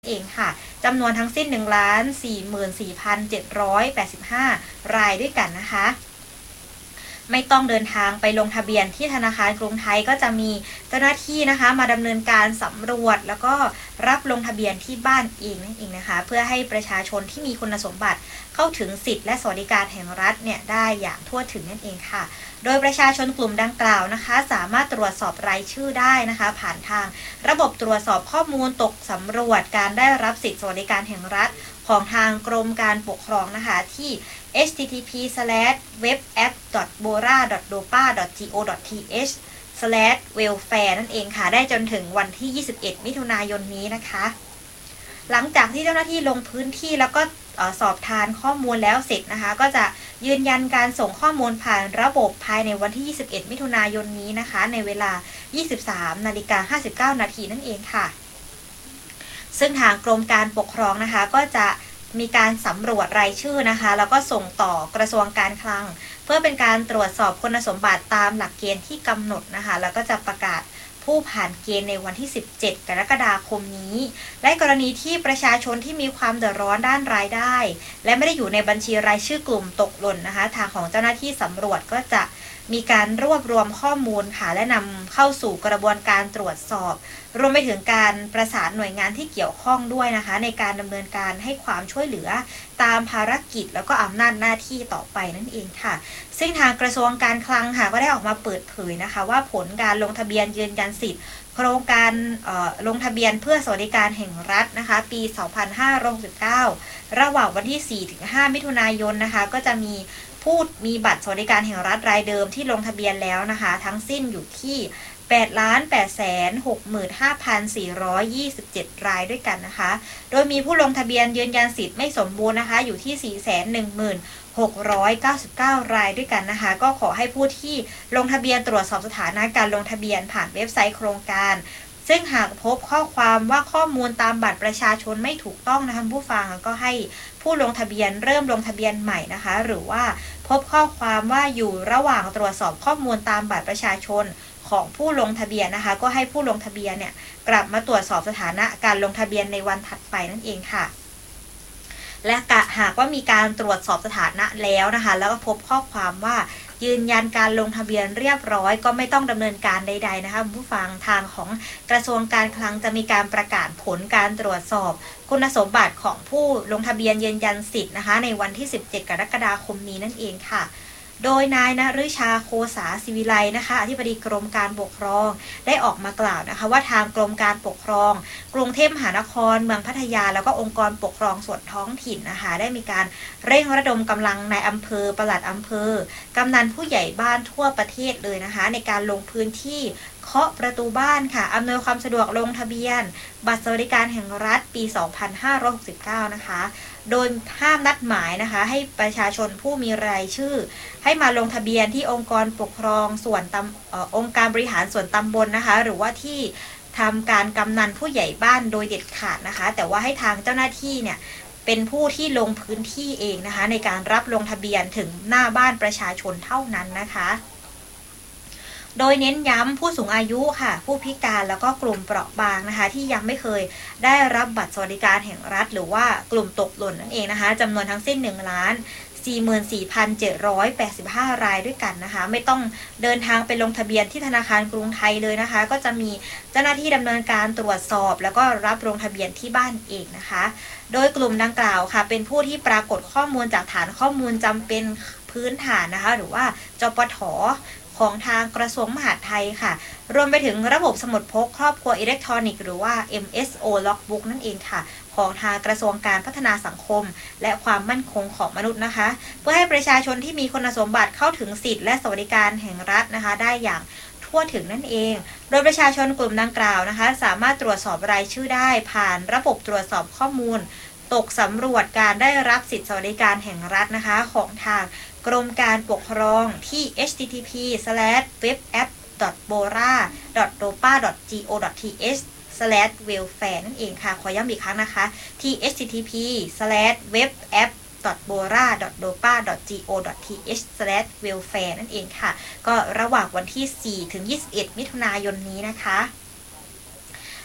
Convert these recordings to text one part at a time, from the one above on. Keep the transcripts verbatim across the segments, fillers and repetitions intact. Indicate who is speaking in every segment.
Speaker 1: เองค่ะจำนวนทั้งสิ้น หนึ่งล้านสี่หมื่นสี่พันเจ็ดร้อยแปดสิบห้า รายด้วยกันนะคะไม่ต้องเดินทางไปลงทะเบียนที่ธนาคารกรุงไทยก็จะมีเจ้าหน้าที่นะคะมาดำเนินการสำรวจแล้วก็รับลงทะเบียนที่บ้านเองนั่นเองนะคะเพื่อให้ประชาชนที่มีคุณสมบัติเข้าถึงสิทธิและสวัสดิการแห่งรัฐเนี่ยได้อย่างทั่วถึงนั่นเองค่ะโดยประชาชนกลุ่มดังกล่าวนะคะสามารถตรวจสอบรายชื่อได้นะคะผ่านทางระบบตรวจสอบข้อมูลตกสำรวจการได้รับสิทธิสวัสดิการแห่งรัฐของทางกรมการปกครองนะคะที่ เอช ที ที พี สแลช เว็บแอป ดอท โบรา ดอท โดปา ดอท จี โอ ดอท ที เอช สแลช เวลแฟร์ นั่นเองค่ะได้จนถึงวันที่ยี่สิบเอ็ดมิถุนายนนี้นะคะหลังจากที่เจ้าหน้าที่ลงพื้นที่แล้วก็สอบทานข้อมูลแล้วเสร็จนะคะก็จะยืนยันการส่งข้อมูลผ่านระบบภายในวันที่ยี่สิบเอ็ดมิถุนายนนี้นะคะในเวลา ยี่สิบสามนาฬิกาห้าสิบเก้านาทีนั่นเองค่ะซึ่งทางกรมการปกครองนะคะก็จะมีการสำรวจรายชื่อนะคะแล้วก็ส่งต่อกระทรวงการคลังเพื่อเป็นการตรวจสอบคุณสมบัติตามหลักเกณฑ์ที่กำหนดนะคะแล้วก็จะประกาศผู้ผ่านเกณฑ์ในวันที่สิบเจ็ดกรกฎาคมนี้และกรณีที่ประชาชนที่มีความเดือดร้อนด้านรายได้และไม่ได้อยู่ในบัญชีรายชื่อกลุ่มตกหล่นนะคะทางของเจ้าหน้าที่สำรวจก็จะมีการรวบรวมข้อมูลค่ะและนำเข้าสู่กระบวนการตรวจสอบรวมไปถึงการประสานหน่วยงานที่เกี่ยวข้องด้วยนะคะในการดำเนินการให้ความช่วยเหลือตามภารกิจแล้วก็อำนาจหน้าที่ต่อไปนั่นเองค่ะซึ่งทางกระทรวงการคลังค่ะก็ได้ออกมาเปิดเผยนะคะว่าผลการลงทะเบียนยืนยันสิทธิ์โครงการลงทะเบียนเพื่อสวัสดิการแห่งรัฐนะคะปีสองพันห้าร้อยหกสิบเก้าระหว่างวันที่สี่ถึงห้ามิถุนายนนะคะก็จะมีผู้มีบัตรสวัสดิการแห่งรัฐรายเดิมที่ลงทะเบียนแล้วนะคะทั้งสิ้นอยู่ที่แปดล้านแปดแสนหกหมื่นห้าพันสี่ร้อยยี่สิบเจ็ด รายด้วยกันนะคะโดยมีผู้ลงทะเบียนยืนยันสิทธิ์ไม่สมบูรณ์นะคะอยู่ที่ สี่แสนหนึ่งหมื่นหกร้อยเก้าสิบเก้า รายด้วยกันนะคะก็ขอให้ผู้ที่ลงทะเบียนตรวจสอบสถานะการลงทะเบียนผ่านเว็บไซต์โครงการซึ่งหากพบข้อความว่าข้อมูลตามบัตรประชาชนไม่ถูกต้องนะคะผู้ฟังก็ให้ผู้ลงทะเบียนเริ่มลงทะเบียนใหม่นะคะหรือว่าพบข้อความว่าอยู่ระหว่างตรวจสอบข้อมูลตามบัตรประชาชนของผู้ลงทะเบียนนะคะก็ให้ผู้ลงทะเบียนเนี่ยกลับมาตรวจสอบสถานะการลงทะเบียนในวันถัดไปนั่นเองค่ะและหากว่ามีการตรวจสอบสถานะแล้วนะคะแล้วก็พบข้อความว่ายืนยันการลงทะเบียนเรียบร้อยก็ไม่ต้องดำเนินการใดๆนะคะผู้ฟังทางของกระทรวงการคลังจะมีการประกาศผลการตรวจสอบคุณสมบัติของผู้ลงทะเบียนยืนยันสิทธิ์นะคะในวันที่สิบเจ็ดกรกฎาคมนี้นั่นเองค่ะโดยนายณฤชาโคสาศิวิไลนะคะอธิบดีกรมการปกครองได้ออกมากล่าวนะคะว่าทางกรมการปกครองกรุงเทพมหานครเมืองพัทยาแล้วก็องค์กรปกครองส่วนท้องถิ่นนะคะได้มีการเร่งระดมกำลังในอำเภอปลัดอำเภอกำนันผู้ใหญ่บ้านทั่วประเทศเลยนะคะในการลงพื้นที่เคาะประตูบ้านค่ะอำนวยความสะดวกลงทะเบียนบัตรสวัสดิการแห่งรัฐปีสองพันห้าร้อยหกสิบเก้านะคะโดยห้ามนัดหมายนะคะให้ประชาชนผู้มีรายชื่อให้มาลงทะเบียนที่องค์กรปกครองส่วนตำ อ, องค์การบริหารส่วนตำบลนะคะหรือว่าที่ทำการกำนันผู้ใหญ่บ้านโดยเด็ดขาดนะคะแต่ว่าให้ทางเจ้าหน้าที่เนี่ยเป็นผู้ที่ลงพื้นที่เองนะคะในการรับลงทะเบียนถึงหน้าบ้านประชาชนเท่านั้นนะคะโดยเน้นย้ำผู้สูงอายุค่ะผู้พิการแล้วก็กลุ่มเปราะบางนะคะที่ยังไม่เคยได้รับบัตรสวัสดิการแห่งรัฐหรือว่ากลุ่มตกหล่นนั่นเองนะคะจำนวนทั้งสิ้นหนึ่งล้านสี่หมื่นสี่พันเจ็ดร้อยแปดสิบห้ารายด้วยกันนะคะไม่ต้องเดินทางไปลงทะเบียนที่ธนาคารกรุงไทยเลยนะคะก็จะมีเจ้าหน้าที่ดำเนินการตรวจสอบแล้วก็รับลงทะเบียนที่บ้านเองนะคะโดยกลุ่มดังกล่าวค่ะเป็นผู้ที่ปรากฏข้อมูลจากฐานข้อมูลจำเป็นพื้นฐานนะคะหรือว่าจปท.ของทางกระทรวงมหาดไทยค่ะรวมไปถึงระบบสมุดพกครอบครัวอิเล็กทรอนิกส์หรือว่า เอ็ม เอส โอ Logbook นั่นเองค่ะของทางกระทรวงการพัฒนาสังคมและความมั่นคงของมนุษย์นะคะเพื่อให้ประชาชนที่มีคุณสมบัติเข้าถึงสิทธิและสวัสดิการแห่งรัฐนะคะได้อย่างทั่วถึงนั่นเองโดยประชาชนกลุ่มดังกล่าวนะคะสามารถตรวจสอบรายชื่อได้ผ่านระบบตรวจสอบข้อมูลตกสำรวจการได้รับสิทธิสวัสดิการแห่งรัฐนะคะของทางกรมการปกครองที่ เอช ที ที พี สแลช เว็บแอป ดอท โบรา ดอท โดปา ดอท จี โอ ดอท ที เอช สแลช เวลแฟร์ นั่นเองค่ะขอย้ำอีกครั้งนะคะที่ เอช ที ที พี สแลช เว็บแอป ดอท โบรา ดอท โดปา ดอท จี โอ ดอท ที เอช สแลช เวลแฟร์ นั่นเองค่ะก็ระหว่างวันที่สี่ถึงยี่สิบเอ็ดมิถุนายนนี้นะคะ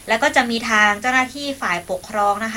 Speaker 1: แล้วก็จะมีทางเจ้าหน้าที่ฝ่ายปกครองนะคะ